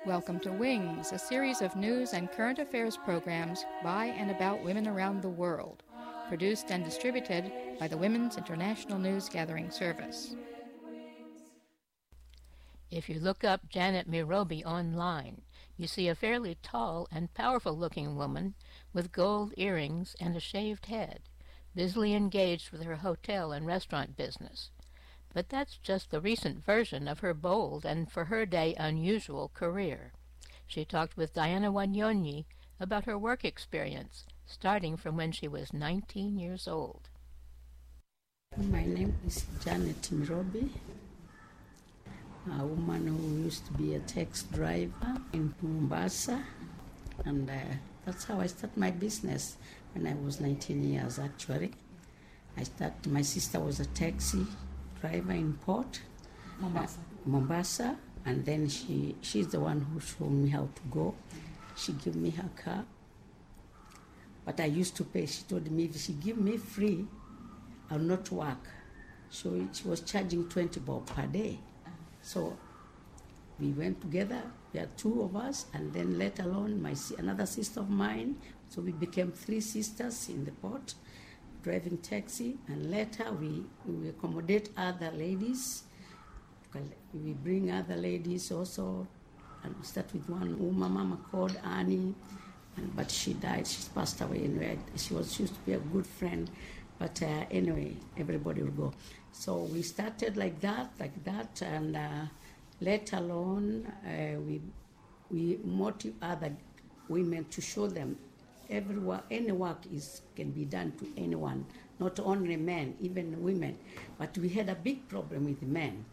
Welcome to Wings, a series of news and current affairs programs by and about women around the world, produced and distributed by the Women's International News Gathering Service. If you look up Janet Mirobi online, you see a fairly tall and powerful-looking woman with gold earrings and a shaved head, busily engaged with her hotel and restaurant business. But that's just the recent version of her bold and, for her day, unusual career. She talked with Diana Wanyonyi about her work experience, starting from when she was 19 years old. My name is Janet Mirobi, a woman who used to be a taxi driver in Mombasa, and that's how I started my business when I was 19 years, actually. My sister was a taxi driver in Port, Mombasa, and then she's the one who showed me how to go. She gave me her car, but I used to pay. She told me if she give me free, I'll not work. So she was charging 20 bob per day. So we went together. We had two of us, and then let alone another sister of mine. So we became three sisters in the port, driving taxi, and later we accommodate other ladies. We bring other ladies also, and we start with one woman, mama called Annie, but she died. She passed away anyway. She used to be a good friend, but anyway, everybody will go. So we started like that, and let alone we motivate other women to show them any work can be done to anyone, not only men, even women. But we had a big problem with men.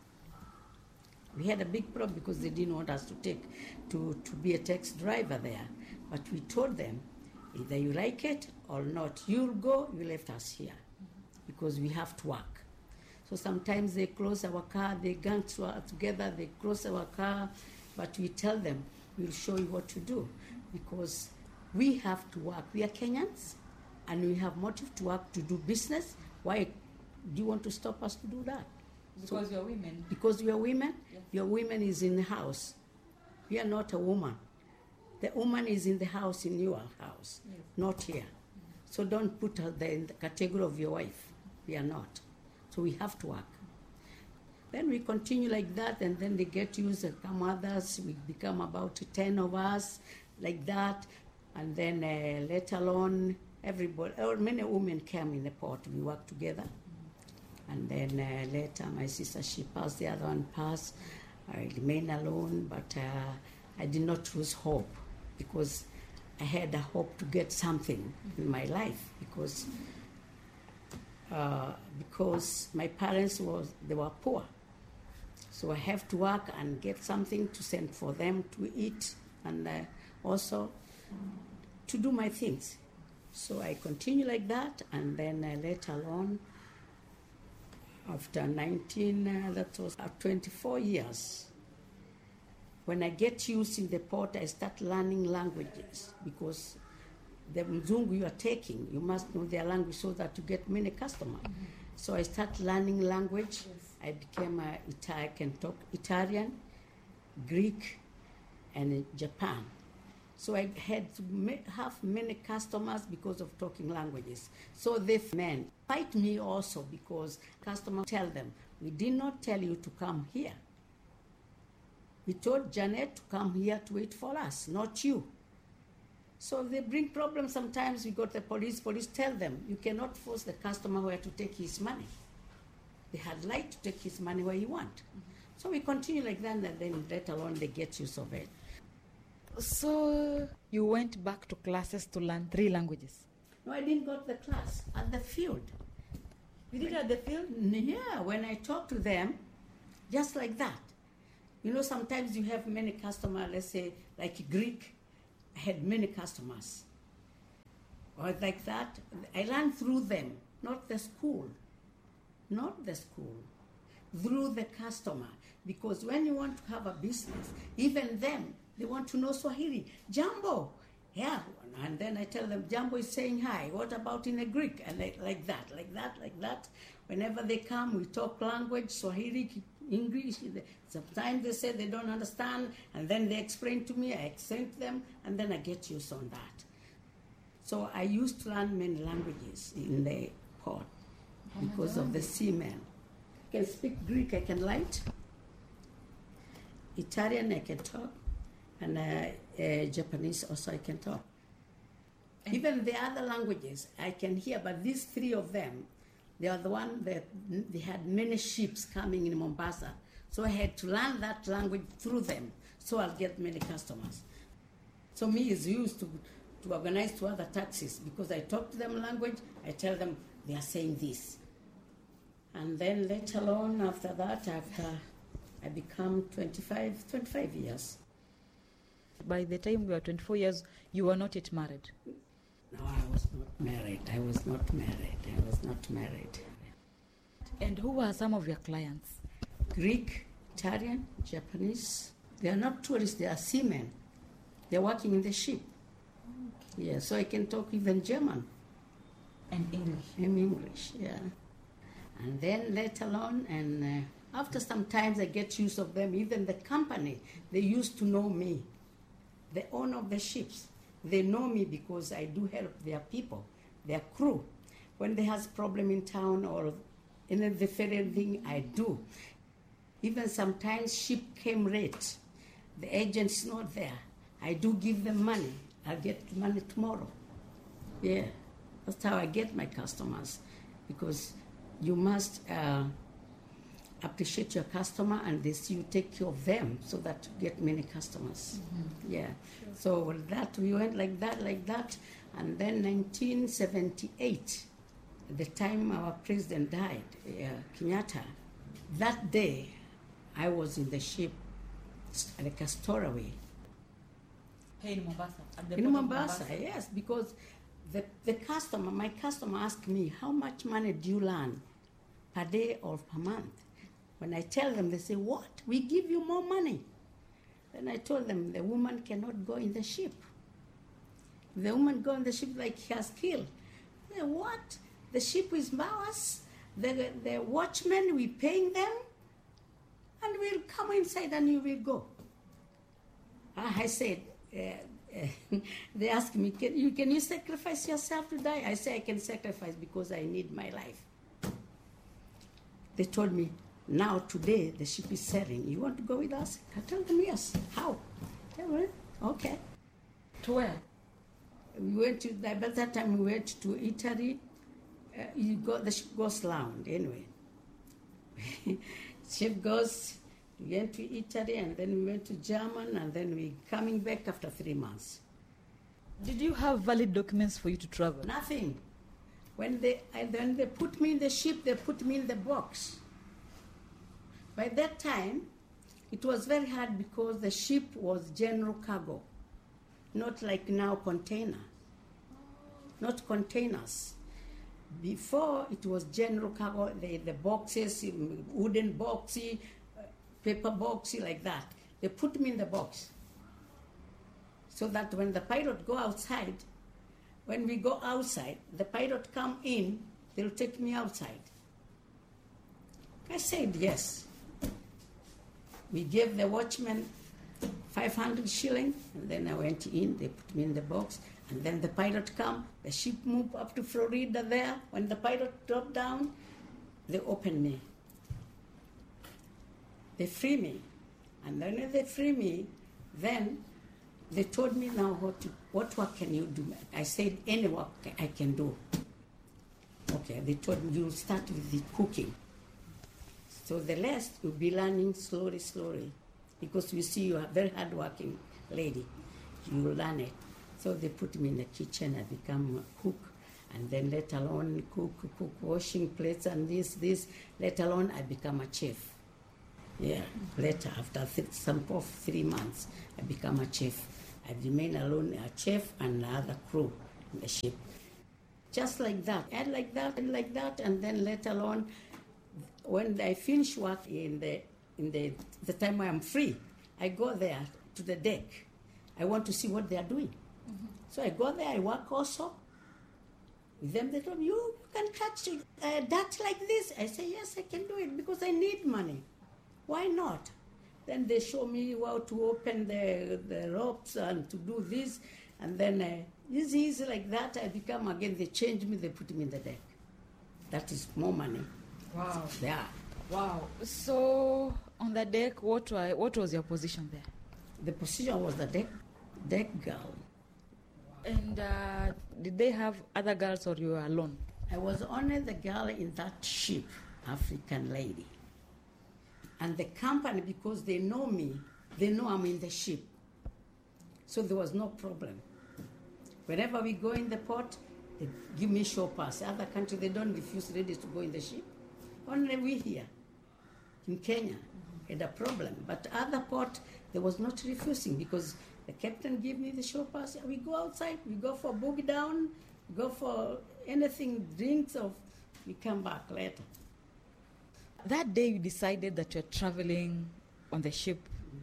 We had a big problem because they didn't want us to be a taxi driver there. But we told them, either you like it or not, you'll go, you left us here, because we have to work. So sometimes they close our car, they gang together, they close our car, but we tell them, we'll show you what to do, because we have to work. We are Kenyans, and we have motive to work, to do business. Why do you want to stop us to do that? Because you're women. Because we are women? Yes. Your woman is in the house. We are not a woman. The woman is in the house, in your house, yes, not here. So don't put her there in the category of your wife. We are not. So we have to work. Then we continue like that, and then they get used, and come others. We become about 10 of us, like that. And then let alone everybody, or many women came in the port. We worked together. And then later my sister, she passed, the other one passed. I remained alone, but I did not lose hope, because I had a hope to get something in my life, because my parents they were poor. So I have to work and get something to send for them to eat, and also to do my things. So I continue like that, and then later on, after 24 years, when I get used in the port, I start learning languages, because the Mzungu you are taking, you must know their language so that you get many customers. Mm-hmm. So I start learning language. Yes. I became I can talk Italian, Greek, and Japan. So I had to have many customers because of talking languages. So they men fight me also, because customers tell them, we did not tell you to come here. We told Janet to come here to wait for us, not you. So they bring problems. Sometimes we go to the police. Police tell them, you cannot force the customer where to take his money. They had right to take his money where he want. Mm-hmm. So we continue like that, and then let alone they get used of it. So you went back to classes to learn 3 languages? No, I didn't go to the class. At the field. You did at the field? Yeah, when I talk to them, just like that. You know, sometimes you have many customers, let's say, like Greek, I had many customers. Or like that, I learned through them, not the school. Not the school. Through the customer. Because when you want to have a business, even them, they want to know Swahili. Jambo. Yeah. And then I tell them, Jambo is saying hi. What about in a Greek? And like that. Whenever they come, we talk language, Swahili, English. Sometimes they say they don't understand, and then they explain to me, I explain to them, and then I get used on that. So I used to learn many languages in the port because of the seamen. I can speak Greek, I can write. Italian, I can talk. And Japanese also I can talk. Even the other languages I can hear, but these three of them, they are the one that they had many ships coming in Mombasa. So I had to learn that language through them, so I'll get many customers. So me is used to organize to other taxis because I talk to them language, I tell them they are saying this. And then later on after that, after I become 25 years. By the time you were 24 years, you were not yet married? No, I was not married. And who were some of your clients? Greek, Italian, Japanese. They are not tourists, they are seamen. They're working in the ship. Okay. Yeah, so I can talk even German. And English? In English, yeah. And then later on, and after some time I get used of them. Even the company, they used to know me. The owner of the ships, they know me because I do help their people, their crew. When they has problem in town or in the ferry thing, I do. Even sometimes ship came late, the agent's not there. I do give them money. I'll get money tomorrow. Yeah, that's how I get my customers, because you must appreciate your customer and they see you take care of them so that you get many customers. Mm-hmm. Yeah. Sure. So with that, we went like that. And then 1978, the time our president died, Kenyatta, that day I was in the ship like a stowaway. Hey, in Mombasa? In Mombasa, yes, because my customer asked me, how much money do you earn per day or per month? When I tell them, they say, what? We give you more money. Then I told them, the woman cannot go in the ship. The woman go in the ship like he has killed. They say, what? The ship is ours. The watchmen, we paying them. And we'll come inside and you will go. I said, they asked me, can you sacrifice yourself to die? I say, I can sacrifice because I need my life. They told me, now, today, the ship is sailing. You want to go with us? I told them, yes. How? They went, okay. To where? We went to, by that time, we went to Italy. The ship goes round, anyway. Ship goes, we went to Italy, and then we went to Germany, and then we coming back after 3 months. Did you have valid documents for you to travel? Nothing. When they put me in the ship, they put me in the box. By that time, it was very hard because the ship was general cargo, not like now container, not containers. Before, it was general cargo, the boxes, wooden boxy, paper boxy, like that. They put me in the box so that when the pilot go outside, when we go outside, the pilot come in, they'll take me outside. I said yes. We gave the watchman 500 shillings, and then I went in, they put me in the box, and then the pilot come, the ship moved up to Florida there. When the pilot dropped down, they opened me. They free me. And then when they free me, then they told me now what work can you do? I said, any work I can do. Okay, they told me you'll start with the cooking. So the rest you'll be learning slowly, because we see you are a very hard-working lady. You will learn it. So they put me in the kitchen, I become a cook, and then later on cook, washing plates and this. Later on I become a chef. Yeah, later after some of 3 months, I become a chef. I remain alone, a chef and another crew in the ship. Just like that, and like that, and then later on, when I finish work in the time I am free, I go there to the deck. I want to see what they are doing. Mm-hmm. So I go there, I work also. With them, they told me, you can catch dirt like this. I say, yes, I can do it because I need money. Why not? Then they show me how to open the ropes and to do this. And then easy like that, I become again, they change me, they put me in the deck. That is more money. Wow. Yeah. Wow. So on the deck, what was your position there? The position was the deck girl. And did they have other girls or you were alone? I was only the girl in that ship, African lady. And the company, because they know me, they know I'm in the ship. So there was no problem. Whenever we go in the port, they give me show pass. Other countries, they don't refuse ladies to go in the ship. Only we here in Kenya had a problem. But other port, there was not refusing because the captain gave me the show pass. We go outside, we go for boogie down, we go for anything, drinks, or we come back later. That day you decided that you're traveling on the ship.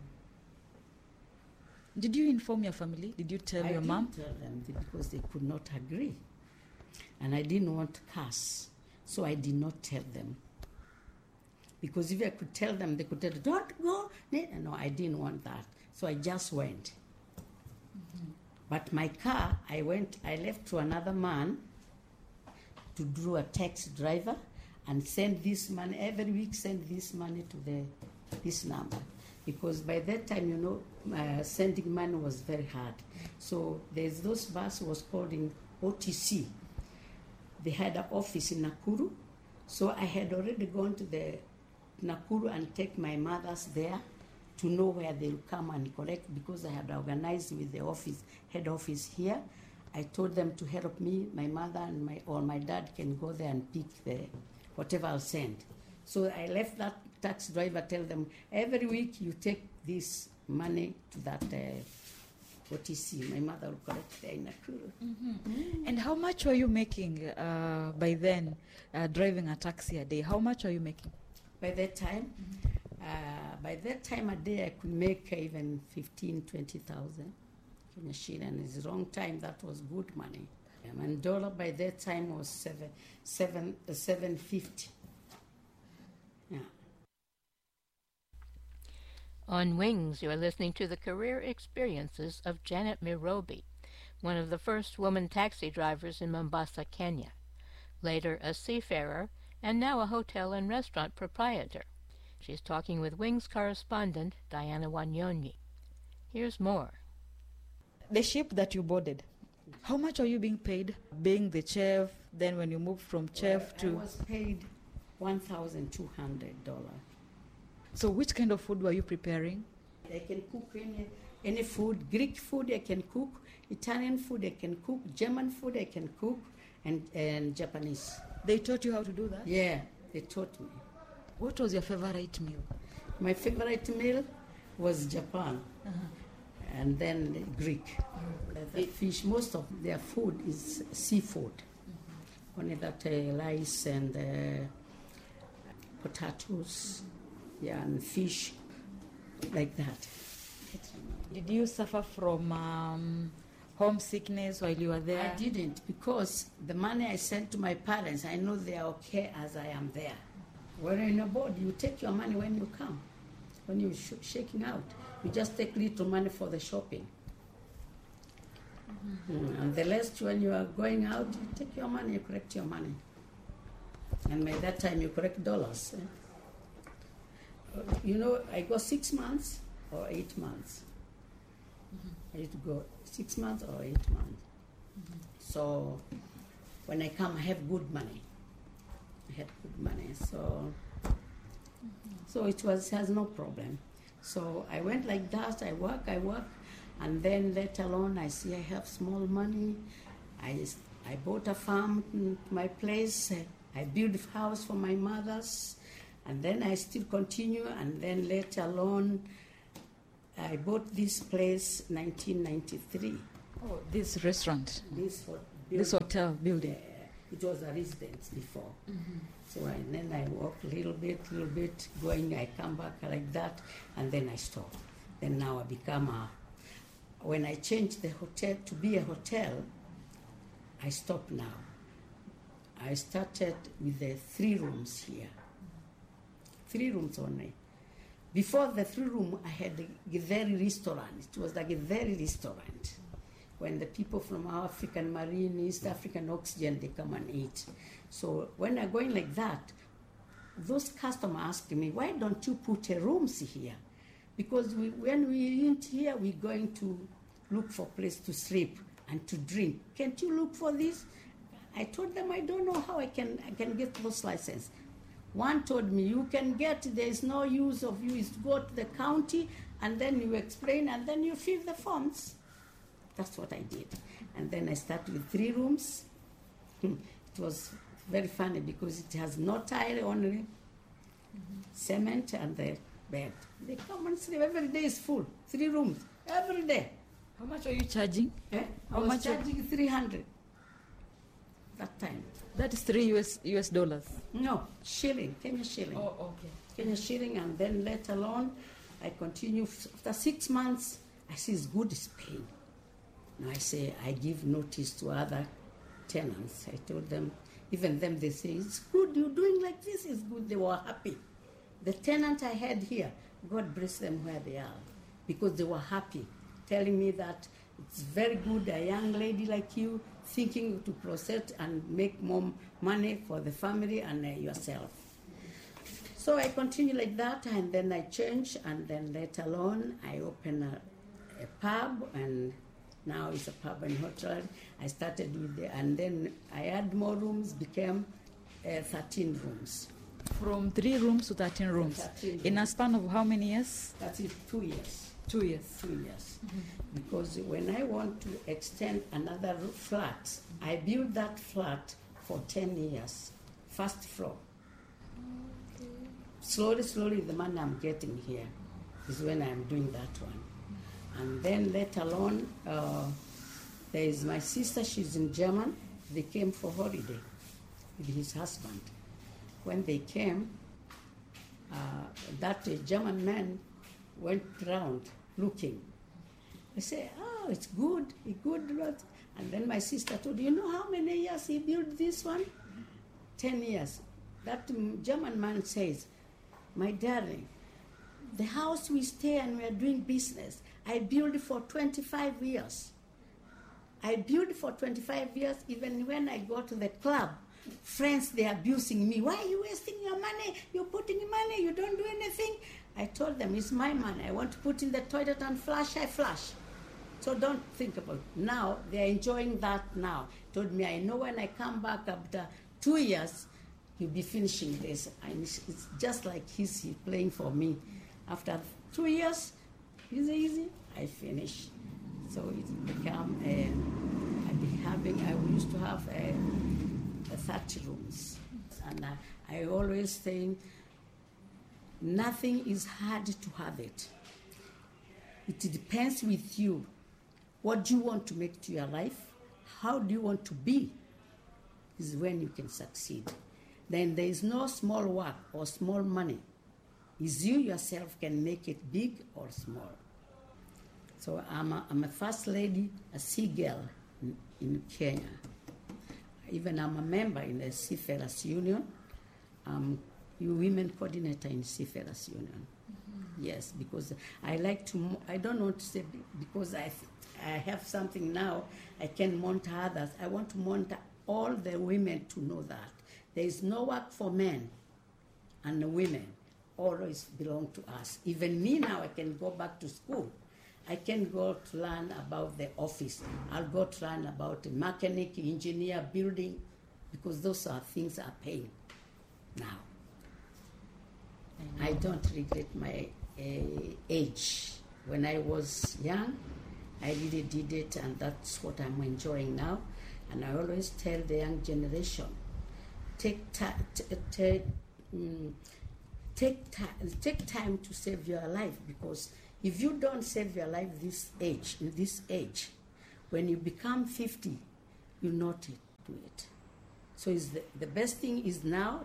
Did you inform your family? Did you tell your mom? I didn't tell them because they could not agree. And I didn't want to curse, so I did not tell them. Because if I could tell them, they could tell, don't go. No, I didn't want that. So I just went. Mm-hmm. But my car, I left to another man to do a taxi driver and send this money, every week send this money to this number. Because by that time, sending money was very hard. So there's those bus was called in OTC. They had an office in Nakuru. So I had already gone to the Nakuru and take my mothers there to know where they'll come and collect because I had organized with the head office here. I told them to help me, my mother and my dad can go there and pick whatever I'll send. So I left that taxi driver, tell them, every week you take this money to that OTC. My mother will collect there in Nakuru. Mm-hmm. Mm-hmm. And how much were you making by then, driving a taxi a day? How much were you making? By that time? Mm-hmm. A day I could make even 15,000, 20,000 Kenya shilling. And it's a long time, that was good money. And dollar by that time was 750. Yeah. On Wings, you are listening to the career experiences of Janet Mirobi, one of the first woman taxi drivers in Mombasa, Kenya, later a seafarer, and now a hotel and restaurant proprietor. She's talking with Wings correspondent Diana Wanyonyi. Here's more. The ship that you boarded, how much are you being paid? Being the chef, then when you moved from chef to... I was paid $1,200. So which kind of food were you preparing? I can cook any food. Greek food I can cook, Italian food I can cook, German food I can cook, and Japanese. They taught you how to do that? Yeah, they taught me. What was your favorite meal? My favorite meal was Japan, and then Greek. The fish, most of their food is seafood. Only that rice and potatoes, yeah, and fish, like that. Did you suffer from homesickness while you were there? I didn't, because the money I sent to my parents, I know they are okay as I am there. When you're in a board, you take your money when you come. When you're shaking out, you just take little money for the shopping. And the rest, when you are going out, you take your money, you collect your money. And by that time, you collect dollars. I go 6 months or 8 months. I used to go 6 months or 8 months. So when I come, I have good money. So it has no problem. So I went like that, I work, and then later on I see I have small money. I bought a farm to my place. I built a house for my mothers, and then I still continue, and then later on I bought this place 1993. Oh, this restaurant? This hotel building? It was a residence before. So then I walk a little bit, going, I come back like that, and then I stop. Then now I become when I changed the hotel to be a hotel, I stopped now. I started with the 3 rooms here. 3 rooms only. Before the 3-room, I had a Githeri restaurant. It was like a Githeri restaurant. When the people from African Marine, East African Oxygen, they come and eat. So when I'm going like that, those customers ask me, why don't you put a rooms here? Because when we eat here, we're going to look for a place to sleep and to drink. Can't you look for this? I told them, I don't know how I can get those licenses. One told me, you can get, there is no use of you, is to go to the county, and then you explain, and then you fill the forms. That's what I did. And then I started with 3 rooms. It was very funny because it has no tile, only cement and the bed. They come and sleep. Every day is full. 3 rooms. Every day. How much are you charging? I was charging 300 that time. That is $3 US. No, shilling, Kenya shilling. Oh, okay. Kenya shilling, and then let alone, I continue. After 6 months, I see it's good, it's paying. Now I say, I give notice to other tenants. I told them, even them, they say, it's good, you're doing like this, it's good. They were happy. The tenant I had here, God bless them where they are, because they were happy, telling me that it's very good, a young lady like you, thinking to proceed and make more money for the family and yourself. So I continue like that, and then I change, and then later on, I open a pub, and now it's a pub and hotel. I started with and then I had more rooms, became 13 rooms. From 3 rooms to 13 rooms. 13 In a span of how many years? That's it, 2 years. 2 years. 2 years. Because when I want to extend another flat, I build that flat for 10 years, first floor. Slowly, the money I'm getting here is when I'm doing that one. And then later on, there is my sister, she's in Germany. They came for holiday with his husband. When they came, that German man went around looking. I said, oh, it's good, And then my sister told, you know how many years he built this one? 10 years. That German man says, my darling, the house we stay and we are doing business, I built it for 25 years. I built it for 25 years. Even when I go to the club, friends, they're abusing me. Why are you wasting your money? You're putting money, you don't do anything. I told them, it's my money. I want to put in the toilet and flush, I flush. So don't think about it. Now, they're enjoying that now. Told me, I know when I come back after 2 years, he'll be finishing this. And it's just like he's playing for me. After 2 years, easy, I finish. So it's become, I used to have 30 rooms. And I always say, nothing is hard to have it. It depends with you. What do you want to make to your life? How do you want to be? Is when you can succeed. Then there is no small work or small money. Is you yourself can make it big or small. So I'm a first lady, a sea girl in Kenya. Even I'm a member in the Seafarers Union. You women coordinator in Seafarers Union. Yes, because I like to, I don't want to say, because I have something now, I can monitor others. I want to monitor all the women to know that there is no work for men and the women always belong to us. Even me now, I can go back to school. I can go to learn about the office. I'll go to learn about the mechanic, engineer, building, because those are things are paying now. I don't regret my age. When I was young, I really did it, and that's what I'm enjoying now. And I always tell the young generation, take time to save your life, because if you don't save your life in this age, when you become 50, you'll not do it. So the best thing is now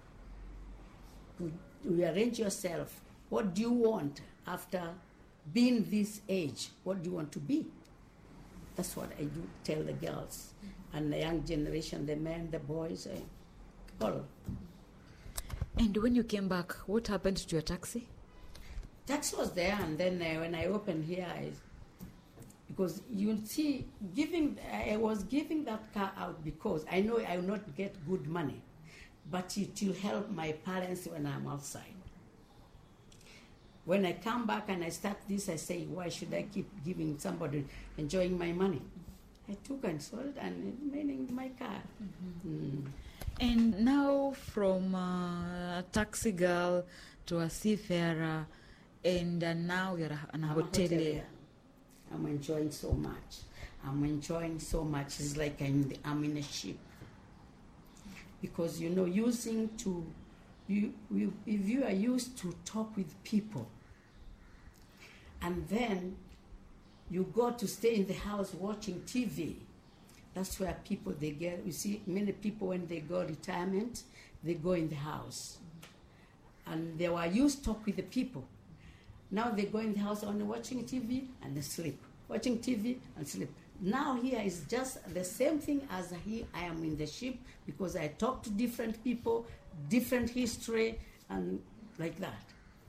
to rearrange yourself. What do you want after being this age? What do you want to be? That's what I do tell the girls and the young generation, the men, the boys, all. And when you came back, what happened to your taxi? tax was there, and then when I opened here, because you see, I was giving that car out because I know I will not get good money, but it will help my parents when I'm outside. When I come back and I start this, I say, why should I keep giving somebody enjoying my money? I took and sold and remaining in my car. And now from a taxi girl to a seafarer, and now you're a hotelier. I'm enjoying so much. It's like I'm in a ship. Because, if you are used to talk with people, and then you go to stay in the house watching TV, that's where people, they get, you see, many people when they go retirement, they go in the house. And they were used to talk with the people. Now they go in the house only watching TV and they sleep. Watching TV and sleep. Now here is just the same thing as here I am in the ship, because I talk to different people, different history, and like that.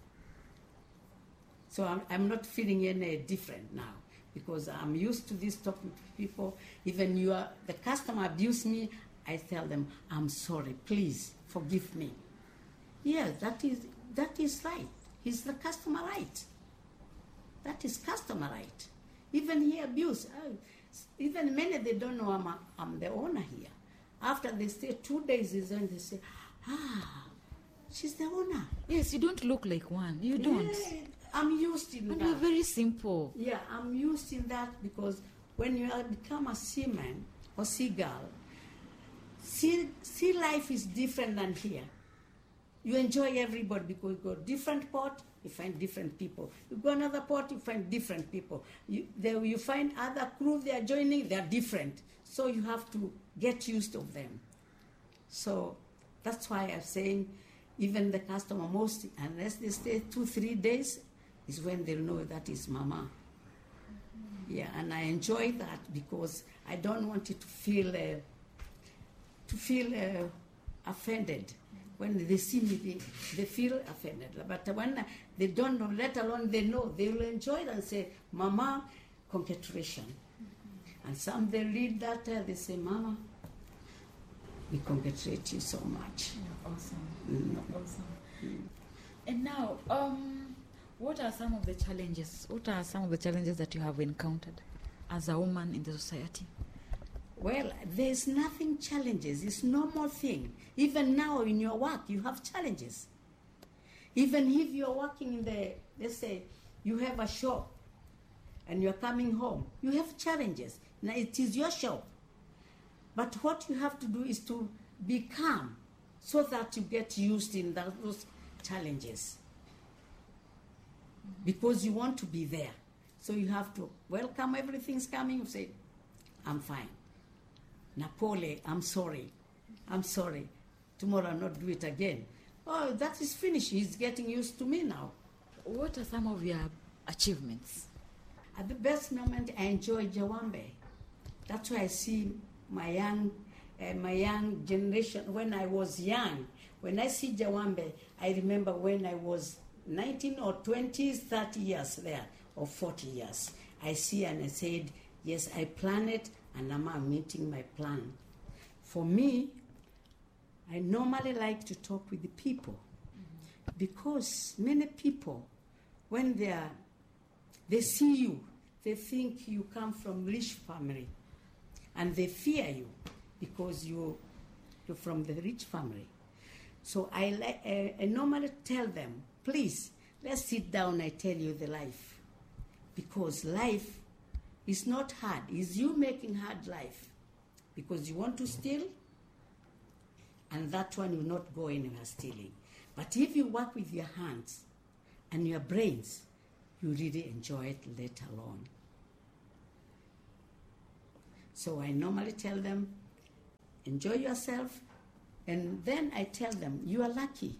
So I'm not feeling any different now, because I'm used to this talking to people. Even the customer abuse me, I tell them, I'm sorry, please forgive me. Yes, that is right. He's the customer right. That is customer right. Even he abuse. Even many, they don't know I'm the owner here. After they stay 2 days, is when they say, she's the owner. Yes, you don't look like one. You don't. Yeah, I'm used in that. And you're very simple. Yeah, I'm used in that, because when you become a seaman or seagull, sea life is different than here. You enjoy everybody, because you go different port, you find different people. You go another port, you find different people. You find other crew they are joining, they are different. So you have to get used to them. So that's why I'm saying, even the customer, most, unless they stay 2-3 days, is when they'll know that is Mama. Yeah, and I enjoy that, because I don't want it to feel offended. When they see me, they feel offended. But when they don't know, let alone they know, they will enjoy it and say, Mama, congratulations. And some they read that, they say, Mama, we congratulate you so much. Yeah, awesome. Awesome. And now, what are some of the challenges? What are some of the challenges that you have encountered as a woman in the society? Well, there's nothing challenges. It's normal thing. Even now in your work, you have challenges. Even if you're working in let's say, you have a shop and you're coming home, you have challenges. Now, it is your shop. But what you have to do is to be calm so that you get used in those challenges. Because you want to be there. So you have to welcome everything's coming. You say, I'm fine. Napoli, I'm sorry. Tomorrow I'll not do it again. Oh, that is finished. He's getting used to me now. What are some of your achievements? At the best moment, I enjoy Jawambe. That's why I see my young generation. When I was young, when I see Jawambe, I remember when I was 19 or 20, 30 years there, or 40 years. I see and I said, yes, I planned it, and I'm meeting my plan. For me, I normally like to talk with the people, because many people, when they see you, they think you come from rich family, and they fear you because you're from the rich family. So I normally tell them, please, let's sit down, I tell you the life. Because life is not hard. It's you making hard life. Because you want to steal, and that one will not go anywhere stealing. But if you work with your hands and your brains, you really enjoy it, let alone. So I normally tell them, enjoy yourself, and then I tell them, you are lucky.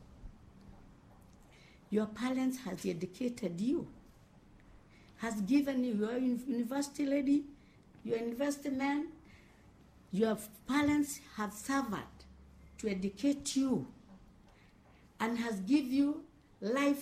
Your parents has educated you, has given you, you're a university lady, you're a university man, your parents have served to educate you and has given you life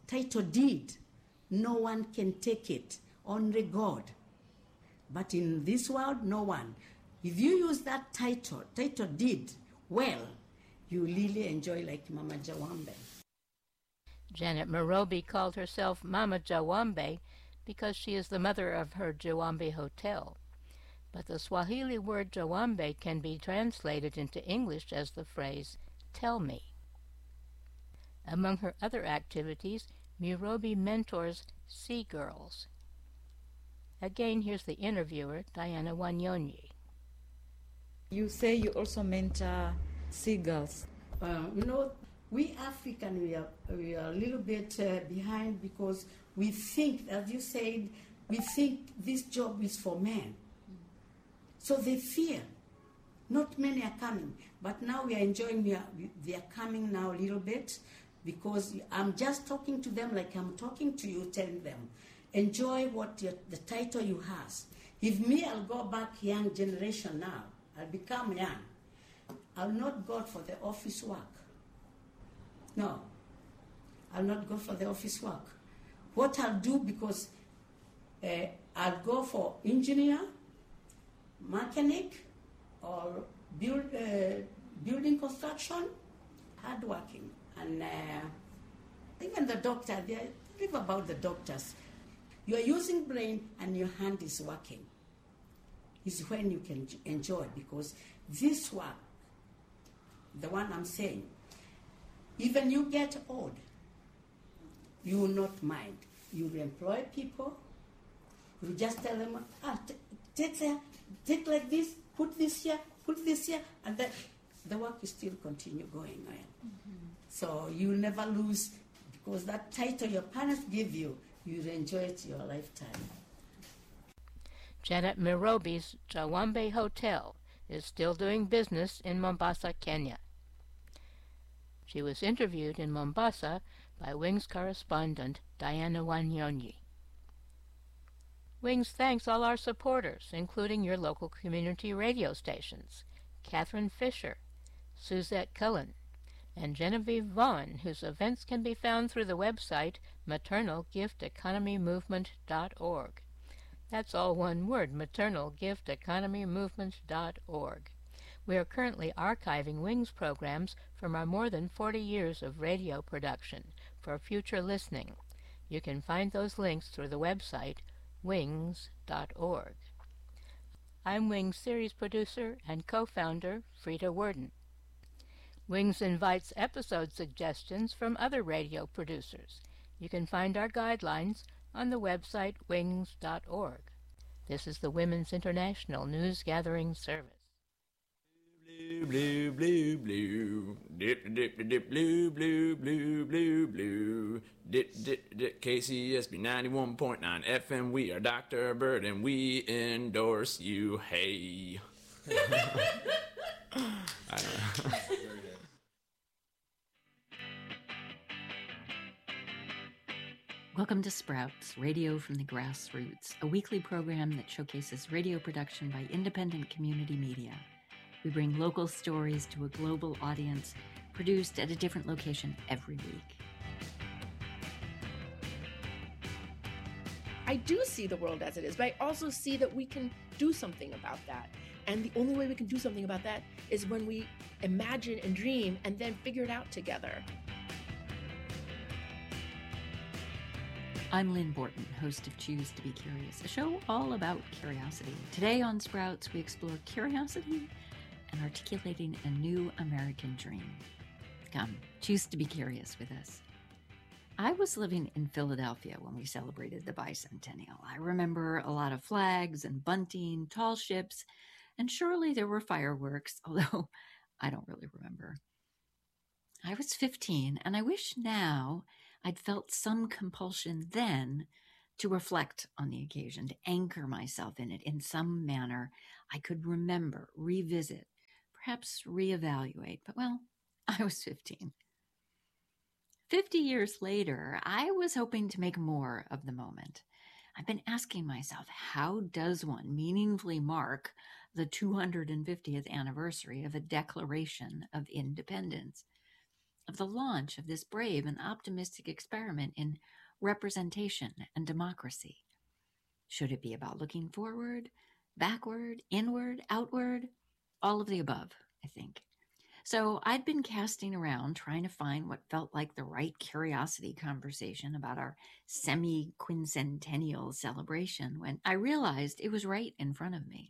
title deed, no one can take it, only God. But in this world, no one. If you use that title deed, well, you really enjoy like Mama Jawambe. Janet Mirobi called herself Mama Jawambe because she is the mother of her Jawambe Hotel. But the Swahili word Jawambe can be translated into English as the phrase, tell me. Among her other activities, Mirobi mentors Sea Girls. Again, here's the interviewer, Diana Wanyonyi. You say you also mentor seagulls. We African, we are a little bit behind because we think, as you said, we think this job is for men. So they fear. Not many are coming. But now we are enjoying, they are coming now a little bit because I'm just talking to them like I'm talking to you, telling them, enjoy what the title you has. If me, I'll go back young generation now. I'll become young. I'll not go for the office work. No, I'll not go for the office work. What I'll do, because I'll go for engineer, mechanic, or building construction, hardworking. And even the doctor, they live about the doctors. You're using brain and your hand is working. Is when you can enjoy, because this work, the one I'm saying, even you get old, you will not mind. You will employ people. You just tell them, take like this, put this here, and then the work will still continue going on. Mm-hmm. So you will never lose, because that title your parents give you, you'll enjoy it your lifetime. Janet Mirobi's Jawambe Hotel is still doing business in Mombasa, Kenya. She was interviewed in Mombasa by Wings correspondent Diana Wanyonyi. Wings thanks all our supporters, including your local community radio stations, Catherine Fisher, Suzette Cullen, and Genevieve Vaughn, whose events can be found through the website maternalgifteconomymovement.org. That's all one word, maternalgifteconomymovement.org. We are currently archiving Wings programs from our more than 40 years of radio production for future listening. You can find those links through the website wings.org. I'm Wings series producer and co-founder Frida Worden. Wings invites episode suggestions from other radio producers. You can find our guidelines on the website wings.org. This is the Women's International News Gathering Service. Blue, blue, blue, dip, dip, dip, blue, blue, blue, blue, blue, dip, dip, dip, KCSB 91.9 FM. We are Dr. Bird and we endorse you. Hey. I don't know. Welcome to Sprouts, Radio from the Grassroots, a weekly program that showcases radio production by independent community media. We bring local stories to a global audience, produced at a different location every week. I do see the world as it is, but I also see that we can do something about that. And the only way we can do something about that is when we imagine and dream and then figure it out together. I'm Lynn Borton, host of Choose to Be Curious, a show all about curiosity. Today on Sprouts, we explore curiosity and articulating a new American dream. Come, choose to be curious with us. I was living in Philadelphia when we celebrated the bicentennial. I remember a lot of flags and bunting, tall ships, and surely there were fireworks, although I don't really remember. I was 15, and I wish now I'd felt some compulsion then to reflect on the occasion, to anchor myself in it in some manner I could remember, revisit, perhaps reevaluate. But, well, I was 15. 50 years later, I was hoping to make more of the moment. I've been asking myself, how does one meaningfully mark the 250th anniversary of a Declaration of Independence? of the launch of this brave and optimistic experiment in representation and democracy. Should it be about looking forward, backward, inward, outward? All of the above, I think. So I'd been casting around trying to find what felt like the right curiosity conversation about our semi-quincentennial celebration when I realized it was right in front of me.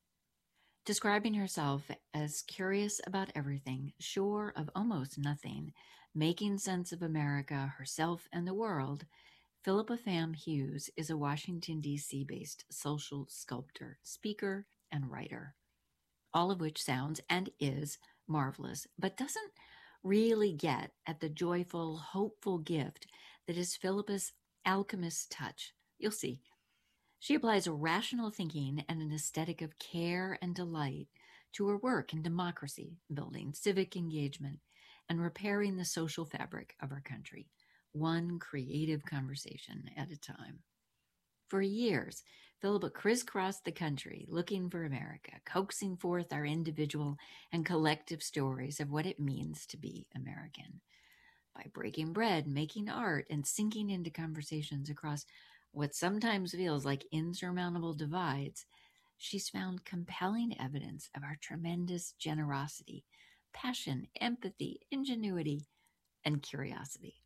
Describing herself as curious about everything, sure of almost nothing, making sense of America, herself, and the world, Philippa Pham Hughes is a Washington, D.C. based social sculptor, speaker, and writer, all of which sounds and is marvelous, but doesn't really get at the joyful, hopeful gift that is Philippa's alchemist's touch. You'll see. She applies a rational thinking and an aesthetic of care and delight to her work in democracy building, civic engagement, and repairing the social fabric of our country, one creative conversation at a time. For years, Philippa crisscrossed the country looking for America, coaxing forth our individual and collective stories of what it means to be American. By breaking bread, making art, and sinking into conversations across what sometimes feels like insurmountable divides, she's found compelling evidence of our tremendous generosity, passion, empathy, ingenuity, and curiosity.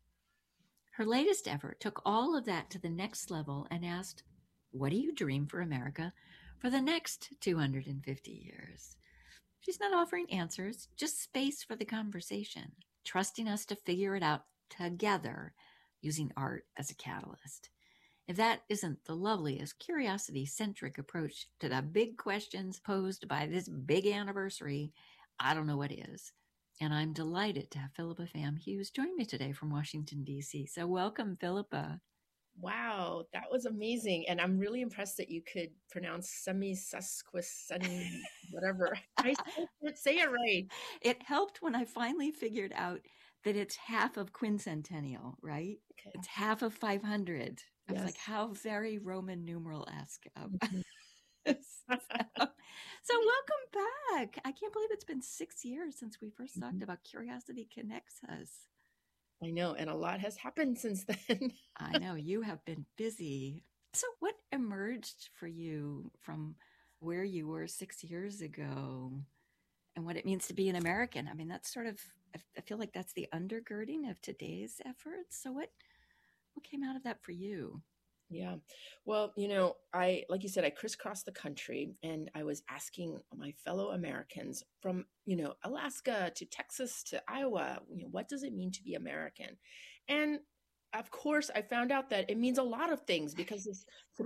Her latest effort took all of that to the next level and asked, what do you dream for America for the next 250 years? She's not offering answers, just space for the conversation, trusting us to figure it out together using art as a catalyst. If that isn't the loveliest curiosity-centric approach to the big questions posed by this big anniversary, I don't know what is. And I'm delighted to have Philippa Pham Hughes join me today from Washington, D.C. So welcome, Philippa. Wow, that was amazing. And I'm really impressed that you could pronounce semi-sesquicentennial, whatever. I still can't say it right. It helped when I finally figured out that it's half of quincentennial, right? Okay. It's half of 500. I was Yes. like, how very Roman numeral-esque. Mhm. So welcome back. I can't believe it's been 6 years since we first talked about Curiosity Connects Us. I know, and a lot has happened since then. I know, you have been busy. So what emerged for you from where you were 6 years ago and what it means to be an American? I mean, that's sort of, I feel like that's the undergirding of today's efforts. So what came out of that for you? Yeah. Well, like you said, I crisscrossed the country and I was asking my fellow Americans from, Alaska to Texas to Iowa, what does it mean to be American? And of course, I found out that it means a lot of things because there's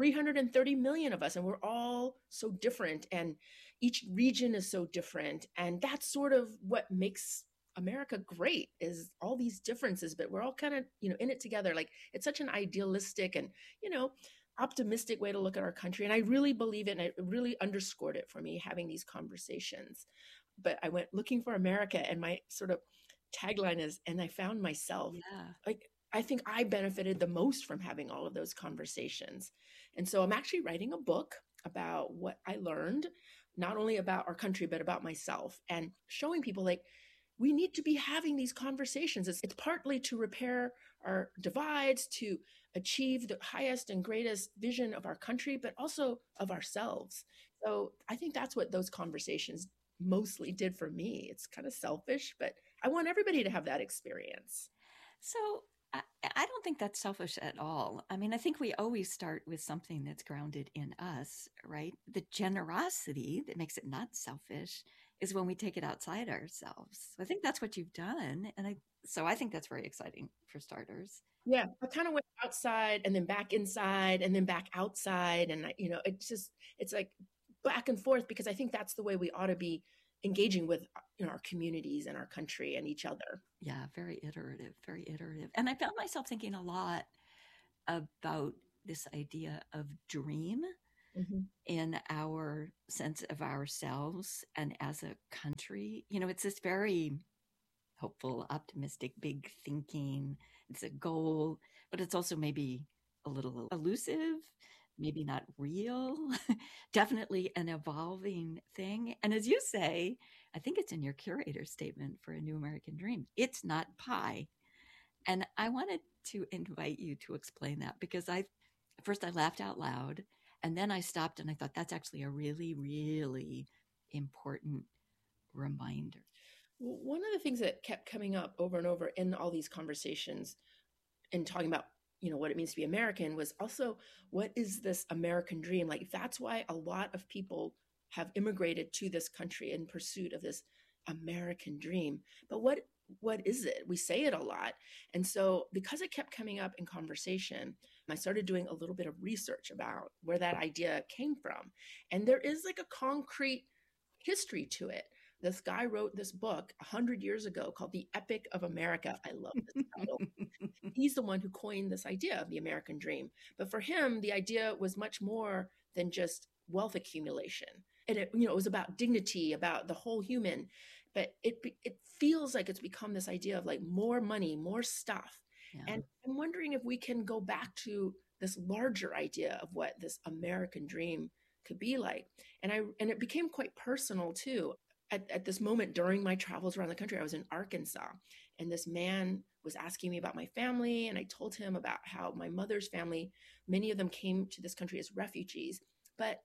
330 million of us and we're all so different and each region is so different. And that's sort of what makes America great, is all these differences, but we're all kind of, in it together. Like it's such an idealistic and, optimistic way to look at our country. And I really believe it. And it really underscored it for me having these conversations. But I went looking for America and my sort of tagline is, and I found myself. Yeah. Like, I think I benefited the most from having all of those conversations. And so I'm actually writing a book about what I learned, not only about our country, but about myself, and showing people like, we need to be having these conversations. It's partly to repair our divides, to achieve the highest and greatest vision of our country, but also of ourselves. So I think that's what those conversations mostly did for me. It's kind of selfish, but I want everybody to have that experience. So I don't think that's selfish at all. I mean, I think we always start with something that's grounded in us, right? The generosity that makes it not selfish is when we take it outside ourselves. So I think that's what you've done. And I think that's very exciting for starters. Yeah, I kind of went outside and then back inside and then back outside. And, it's like back and forth because I think that's the way we ought to be engaging with our communities and our country and each other. Yeah, very iterative, very iterative. And I found myself thinking a lot about this idea of dream in our sense of ourselves and as a country. It's this very hopeful, optimistic, big thinking. It's a goal, but it's also maybe a little elusive, maybe not real, definitely an evolving thing. And as you say, I think it's in your curator statement for A New American Dream. It's not pie. And I wanted to invite you to explain that, because first I laughed out loud, and then I stopped and I thought that's actually a really, really important reminder. One of the things that kept coming up over and over in all these conversations and talking about, what it means to be American was also, what is this American dream? Like, that's why a lot of people have immigrated to this country in pursuit of this American dream. But what is it? We say it a lot. And so because it kept coming up in conversation, I started doing a little bit of research about where that idea came from. And there is like a concrete history to it. This guy wrote this book 100 years ago called The Epic of America. I love this title. He's the one who coined this idea of the American dream. But for him, the idea was much more than just wealth accumulation. And it was about dignity, about the whole human. But it feels like it's become this idea of like more money, more stuff. Yeah. And I'm wondering if we can go back to this larger idea of what this American dream could be like. And it became quite personal too. At this moment during my travels around the country, I was in Arkansas, and this man was asking me about my family. And I told him about how my mother's family, many of them came to this country as refugees. But,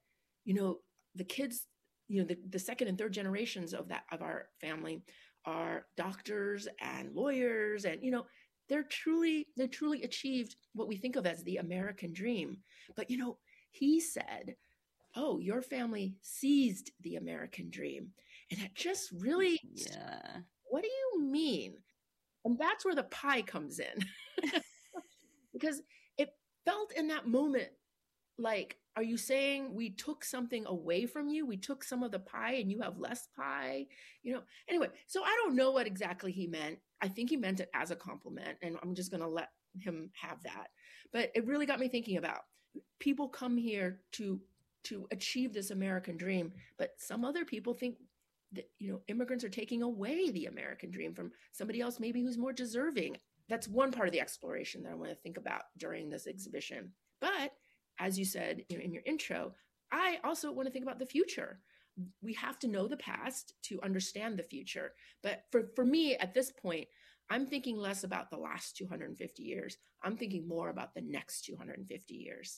the kids, the second and third generations of our family are doctors and lawyers. And, they're truly achieved what we think of as the American dream. But, he said, oh, your family seized the American dream. And that just really, What do you mean? And that's where the pie comes in. Because it felt in that moment like, are you saying we took something away from you? We took some of the pie and you have less pie? Anyway, so I don't know what exactly he meant. I think he meant it as a compliment, and I'm just going to let him have that. But it really got me thinking about people come here to achieve this American dream, but some other people think that, immigrants are taking away the American dream from somebody else, maybe who's more deserving. That's one part of the exploration that I want to think about during this exhibition. But as you said in your intro, I also want to think about the future. We have to know the past to understand the future. But for me at this point, I'm thinking less about the last 250 years. I'm thinking more about the next 250 years.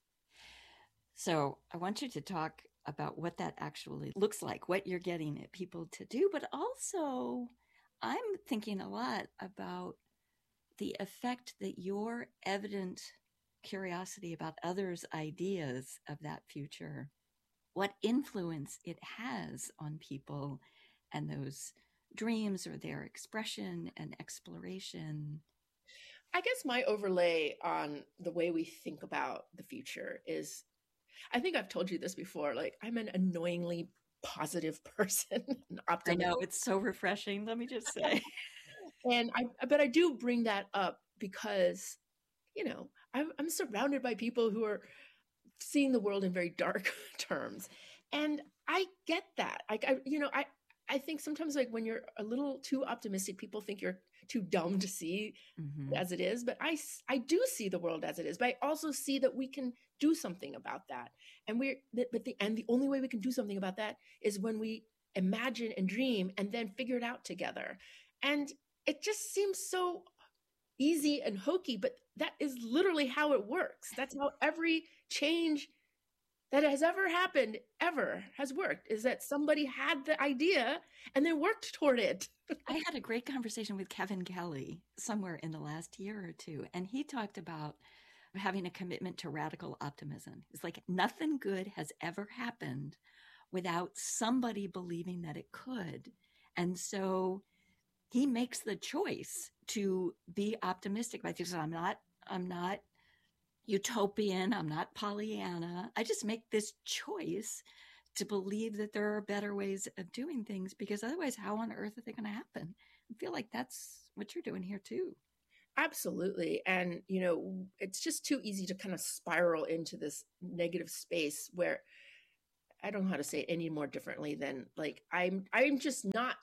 So I want you to talk about what that actually looks like, what you're getting at people to do. But also, I'm thinking a lot about the effect that your evident curiosity about others' ideas of that future, what influence it has on people and those dreams or their expression and exploration. I guess my overlay on the way we think about the future is, I think I've told you this before, like I'm an annoyingly positive person. I know, it's so refreshing, let me just say. But I do bring that up because, I'm surrounded by people who are seeing the world in very dark terms. And I get that. I think sometimes like when you're a little too optimistic, people think you're too dumb to see as it is. But I do see the world as it is. But I also see that we can do something about that. And the only way we can do something about that is when we imagine and dream and then figure it out together. And it just seems so easy and hokey, but that is literally how it works. That's how every change that has ever happened ever has worked, is that somebody had the idea and then worked toward it. I had a great conversation with Kevin Kelly somewhere in the last year or two, and he talked about having a commitment to radical optimism. It's like nothing good has ever happened without somebody believing that it could. And so he makes the choice to be optimistic. But he says, I'm not utopian. I'm not Pollyanna. I just make this choice to believe that there are better ways of doing things, because otherwise, how on earth are they going to happen? I feel like that's what you're doing here too. Absolutely. And, it's just too easy to kind of spiral into this negative space where I don't know how to say it any more differently than like, I'm just not,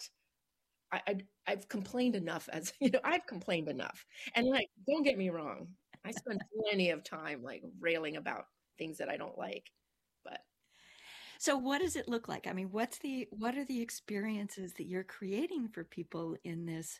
I've complained enough I've complained enough. And like, don't get me wrong. I spend plenty of time like railing about things that I don't like, but. So what does it look like? I mean, what are the experiences that you're creating for people in this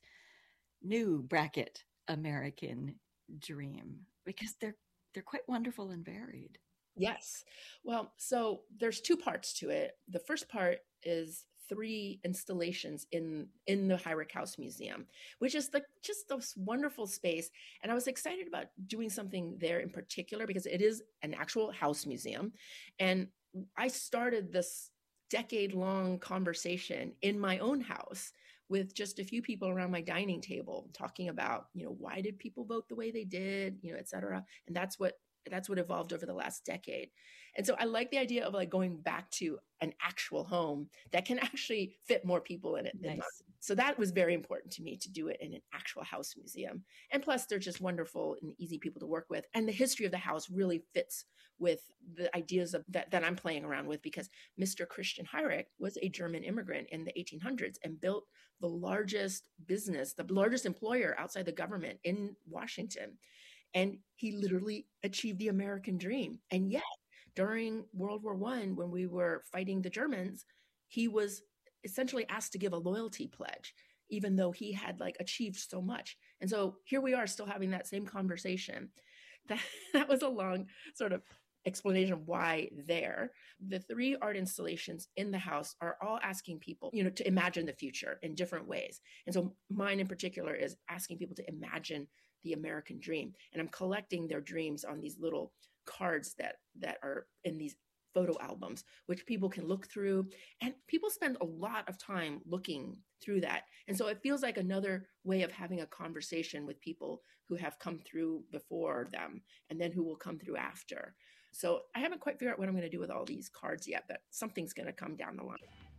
new bracket American dream? Because they're quite wonderful and varied. Yes. Well, so there's two parts to it. The first part is 3 installations in the Hyrick House Museum, which is just this wonderful space. And I was excited about doing something there in particular because it is an actual house museum. And I started this decade-long conversation in my own house with just a few people around my dining table talking about, why did people vote the way they did, et cetera. And that's what evolved over the last decade. And so I like the idea of like going back to an actual home that can actually fit more people in it. Nice. So that was very important to me to do it in an actual house museum. And plus they're just wonderful and easy people to work with. And the history of the house really fits with the ideas of that I'm playing around with, because Mr. Christian Hyrick was a German immigrant in the 1800s and built the largest business, the largest employer outside the government in Washington. And he literally achieved the American dream. And yet, during World War I, when we were fighting the Germans, he was essentially asked to give a loyalty pledge, even though he had like achieved so much. And so here we are still having that same conversation. That was a long sort of explanation of why there. The 3 art installations in the house are all asking people, to imagine the future in different ways. And so mine in particular is asking people to imagine the American dream. And I'm collecting their dreams on these little cards that are in these photo albums, which people can look through. And people spend a lot of time looking through that. And so it feels like another way of having a conversation with people who have come through before them and then who will come through after. So I haven't quite figured out what I'm going to do with all these cards yet, but something's going to come down the line.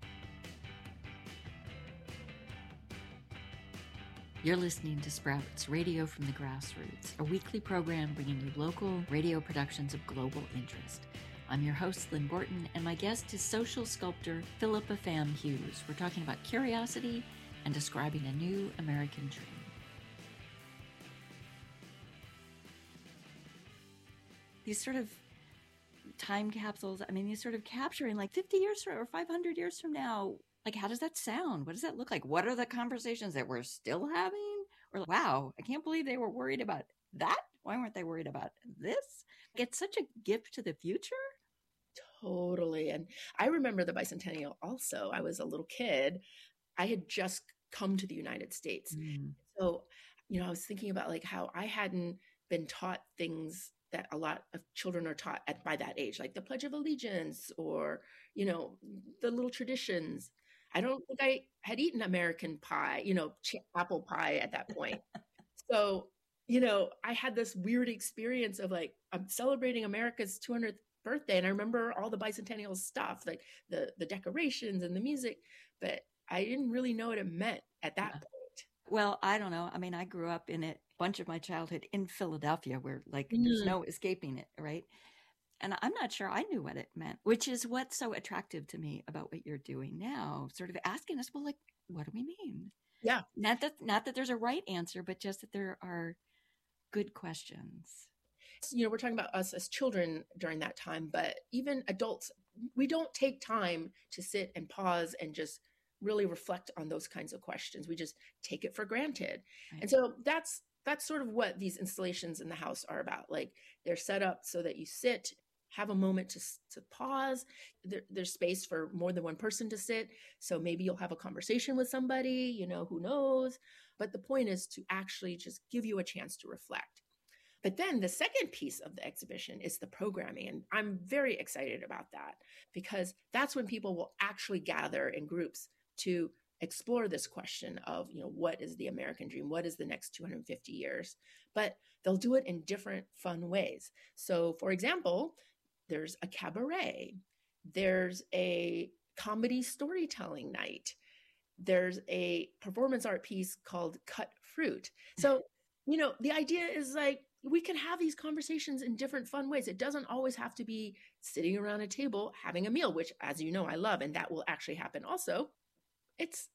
You're listening to Sprouts, Radio from the Grassroots, a weekly program bringing you local radio productions of global interest. I'm your host, Lynn Borton, and my guest is social sculptor Philippa Pham Hughes. We're talking about curiosity and describing a new American dream. These sort of time capsules, these sort of capturing like 50 years or 500 years from now, like, how does that sound? What does that look like? What are the conversations that we're still having? Or, wow, I can't believe they were worried about that. Why weren't they worried about this? It's such a gift to the future. Totally. And I remember the bicentennial also. I was a little kid. I had just come to the United States. So, I was thinking about like how I hadn't been taught things that a lot of children are taught by that age, like the Pledge of Allegiance or, the little traditions. I don't think I had eaten American pie, apple pie at that point. So, I had this weird experience of like, I'm celebrating America's 200th birthday. And I remember all the bicentennial stuff, like the decorations and the music, but I didn't really know what it meant at that point. Well, I don't know. I grew up in a bunch of my childhood in Philadelphia where like there's no escaping it, right? And I'm not sure I knew what it meant, which is what's so attractive to me about what you're doing now, sort of asking us, well, like, what do we mean? Yeah. Not that there's a right answer, but just that there are good questions. We're talking about us as children during that time, but even adults, we don't take time to sit and pause and just really reflect on those kinds of questions. We just take it for granted. Right. And so that's sort of what these installations in the house are about. Like, they're set up so that you sit, have a moment to pause. There's space for more than one person to sit. So maybe you'll have a conversation with somebody, who knows. But the point is to actually just give you a chance to reflect. But then the second piece of the exhibition is the programming. And I'm very excited about that because that's when people will actually gather in groups to explore this question of, what is the American dream? What is the next 250 years? But they'll do it in different fun ways. So for example, there's a cabaret. There's a comedy storytelling night. There's a performance art piece called Cut Fruit. So, the idea is like, we can have these conversations in different fun ways. It doesn't always have to be sitting around a table having a meal, which, as you know, I love, and that will actually happen also. It's